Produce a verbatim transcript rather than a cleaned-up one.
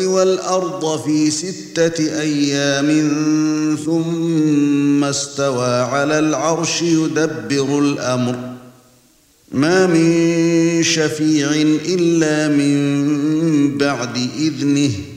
والأرض في ستة أيام ثم استوى على العرش يدبر الأمر ما من شفيع إلا من بعد إذنه